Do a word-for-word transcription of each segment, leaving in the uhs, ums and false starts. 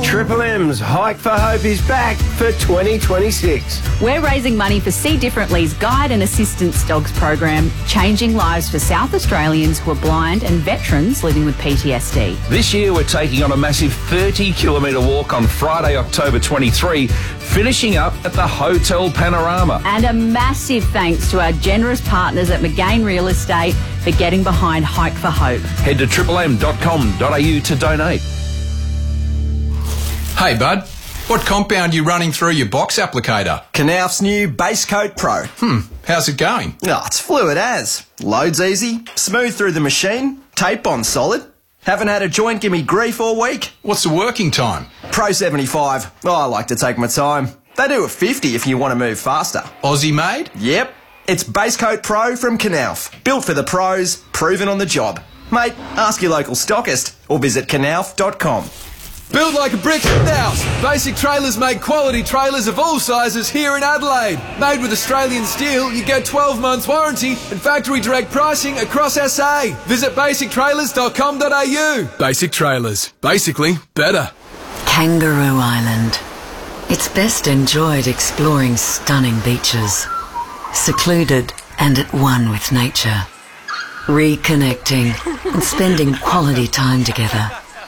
Triple M's Hike for Hope is back for twenty twenty-six. We're raising money for See Differently's Guide and Assistance Dogs program, changing lives for South Australians who are blind and veterans living with P T S D. This year we're taking on a massive thirty kilometre walk on Friday, October twenty-third, finishing up at the Hotel Panorama. And a massive thanks to our generous partners at McGain Real Estate for getting behind Hike for Hope. Head to triple m dot com dot a u to donate. Hey bud, what compound you running through your box applicator? Knauf's new Base Coat Pro. Hmm, how's it going? Oh, it's fluid as. Loads easy, smooth through the machine, tape on solid. Haven't had a joint give me grief all week. What's the working time? Pro seventy-five. Oh, I like to take my time. They do a fifty if you want to move faster. Aussie made? Yep. It's Base Coat Pro from Knauf. Built for the pros, proven on the job. Mate, ask your local stockist or visit knauf dot com. Build like a brick house. Basic Trailers make quality trailers of all sizes here in Adelaide. Made with Australian steel, you get twelve months warranty and factory direct pricing across S A. Visit basic trailers dot com dot a u. Basic Trailers. Basically better. Kangaroo Island. It's best enjoyed exploring stunning beaches, secluded and at one with nature, reconnecting and spending quality time together.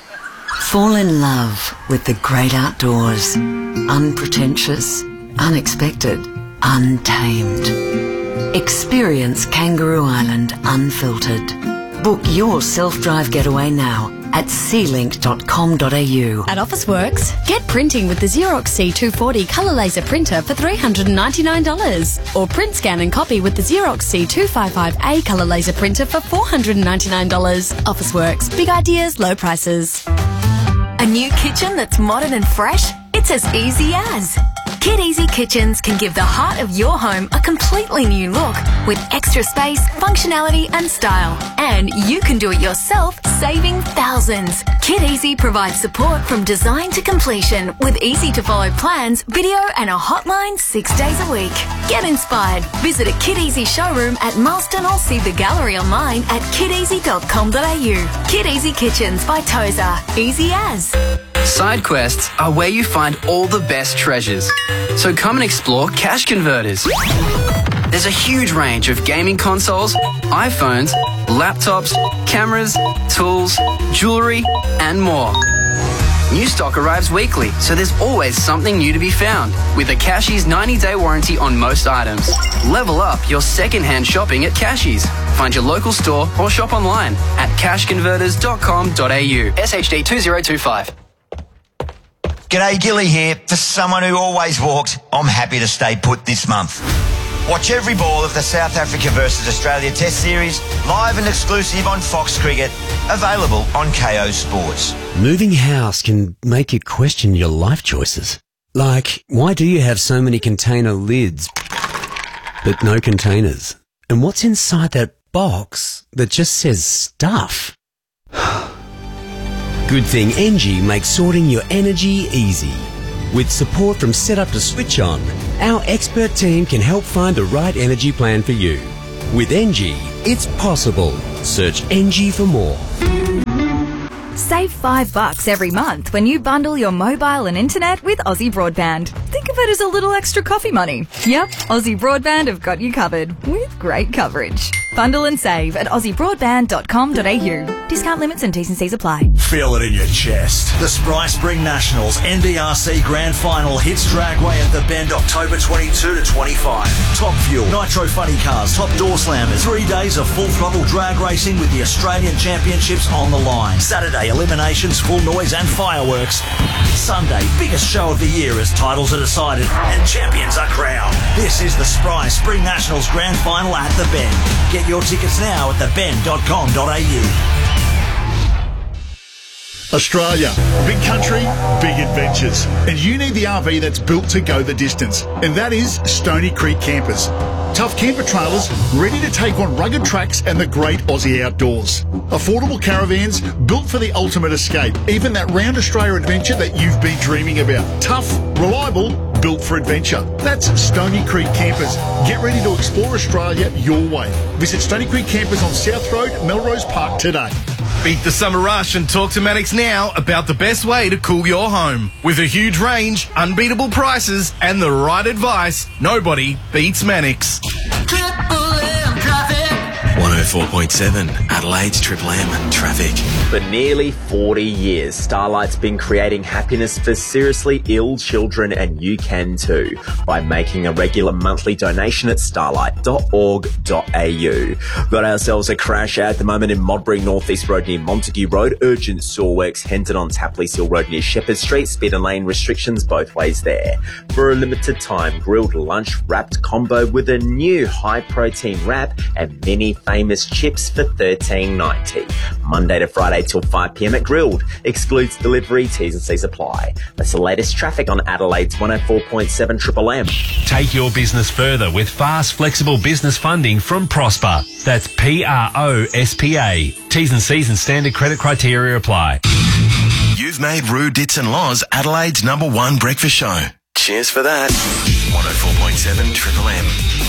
Fall in love with the great outdoors, unpretentious, unexpected, untamed. Experience Kangaroo Island unfiltered. Book your self-drive getaway now at c link dot com dot a u. At Officeworks, get printing with the Xerox C two forty colour laser printer for three hundred ninety-nine dollars. Or print, scan and copy with the Xerox C two fifty-five A colour laser printer for four hundred ninety-nine dollars. Officeworks, big ideas, low prices. A new kitchen that's modern and fresh? It's as easy as. Kid Easy Kitchens can give the heart of your home a completely new look with extra space, functionality and style. And you can do it yourself, saving thousands. Kid Easy provides support from design to completion with easy-to-follow plans, video and a hotline six days a week. Get inspired. Visit a Kid Easy showroom at Marston or see the gallery online at kid easy dot com dot a u. Kid Easy Kitchens by Tozer. Easy as. Side quests are where you find all the best treasures. So come and explore Cash Converters. There's a huge range of gaming consoles, iPhones, laptops, cameras, tools, jewellery and more. New stock arrives weekly, so there's always something new to be found. With a Cashies ninety day warranty on most items. Level up your second-hand shopping at Cashies. Find your local store or shop online at cash converters dot com dot a u. S H D two zero two five. G'day, Gilly here. For someone who always walked, I'm happy to stay put this month. Watch every ball of the South Africa versus Australia Test Series, live and exclusive on Fox Cricket, available on K O Sports. Moving house can make you question your life choices. Like, why do you have so many container lids, but no containers? And what's inside that box that just says stuff? Good thing Engie makes sorting your energy easy. With support from setup to switch on, our expert team can help find the right energy plan for you. With Engie, it's possible. Search Engie for more. Save five bucks every month when you bundle your mobile and internet with Aussie Broadband. Think of it as a little extra coffee money. Yep, Aussie Broadband have got you covered with great coverage. Bundle and save at aussie broadband dot com dot a u. Discount limits and T's and C's apply. Feel it in your chest. The Spry Spring Nationals N B R C Grand Final hits Dragway at the Bend October twenty-second to twenty-fifth. Top Fuel, Nitro Funny Cars, Top Door Slammers. Three days of full throttle drag racing with the Australian Championships on the line. Saturday, eliminations, full noise and fireworks. Sunday, biggest show of the year as titles are decided and champions are crowned. This is the Spry Spring Nationals Grand Final at the Bend. Get your tickets now at the bend dot com dot a u. Australia, big country, big adventures. And you need the R V that's built to go the distance. And that is Stony Creek Campers. Tough camper trailers ready to take on rugged tracks and the great Aussie outdoors. Affordable caravans built for the ultimate escape. Even that round Australia adventure that you've been dreaming about. Tough, reliable, built for adventure. That's Stony Creek Campers. Get ready to explore Australia your way. Visit Stony Creek Campers on South Road, Melrose Park today. Beat the summer rush and talk to Mannix now about the best way to cool your home. With a huge range, unbeatable prices and the right advice, nobody beats Mannix. one oh four point seven, Adelaide's Triple M traffic. For nearly forty years, Starlight's been creating happiness for seriously ill children, and you can too by making a regular monthly donation at starlight dot org dot a u. Got ourselves a crash at the moment in Modbury, North East Road near Montague Road, urgent saw works, Henton on Tapley's Hill Road near Shepherd Street, speed and lane restrictions both ways there. For a limited time, grilled lunch wrapped combo with a new high protein wrap and mini famous chips for thirteen ninety. Monday to Friday till five p m at Grilled. Excludes delivery, T's and C's apply. That's the latest traffic on Adelaide's one oh four point seven Triple M. Take your business further with fast, flexible business funding from Prosper. That's P R O S P A. T's and C's and standard credit criteria apply. You've made Roo Dits and Laws Adelaide's number one breakfast show. Cheers for that. one oh four point seven Triple M.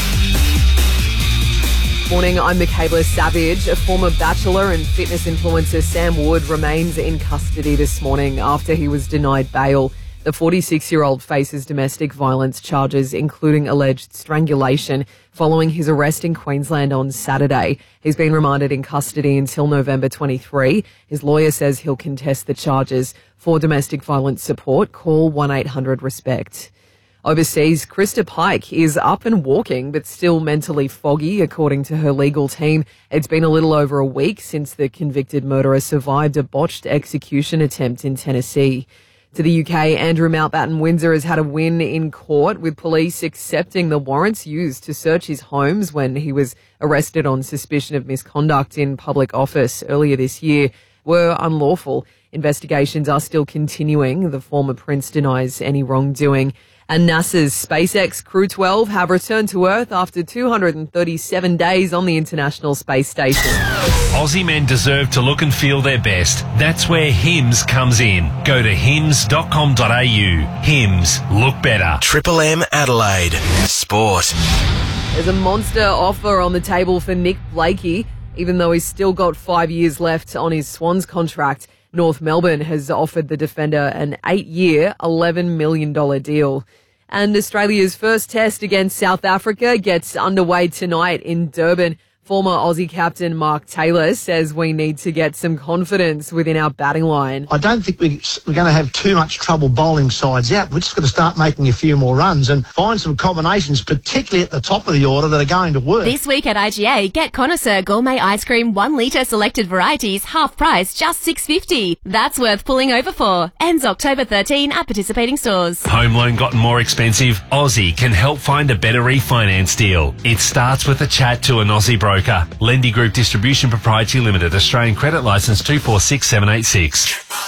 Morning, I'm Michaela Savage. A former Bachelor and fitness influencer Sam Wood remains in custody this morning after he was denied bail. The forty-six-year-old faces domestic violence charges, including alleged strangulation, following his arrest in Queensland on Saturday. He's been remanded in custody until November twenty-third. His lawyer says he'll contest the charges. For domestic violence support, call one eight hundred RESPECT. Overseas, Krista Pike is up and walking, but still mentally foggy, according to her legal team. It's been a little over a week since the convicted murderer survived a botched execution attempt in Tennessee. To the U K, Andrew Mountbatten Windsor has had a win in court, with police accepting the warrants used to search his homes when he was arrested on suspicion of misconduct in public office earlier this year were unlawful. Investigations are still continuing. The former prince denies any wrongdoing. And NASA's SpaceX Crew twelve have returned to Earth after two hundred thirty-seven days on the International Space Station. Aussie men deserve to look and feel their best. That's where Hims comes in. Go to hims dot com dot a u. Hims, look better. Triple M Adelaide. Sport. There's a monster offer on the table for Nick Blakey. Even though he's still got five years left on his Swans contract, North Melbourne has offered the defender an eight-year, eleven million dollars deal. And Australia's first test against South Africa gets underway tonight in Durban. Former Aussie captain Mark Taylor says we need to get some confidence within our batting line. I don't think we, we're going to have too much trouble bowling sides out. We're just going to start making a few more runs and find some combinations, particularly at the top of the order, that are going to work. This week at I G A, get Connoisseur Gourmet Ice Cream one litre selected varieties, half price, just six dollars fifty. That's worth pulling over for. Ends October thirteenth at participating stores. Home loan gotten more expensive? Aussie can help find a better refinance deal. It starts with a chat to an Aussie broker. Lendy Group Distribution Proprietary Limited, Australian Credit Licence two four six seven eight six.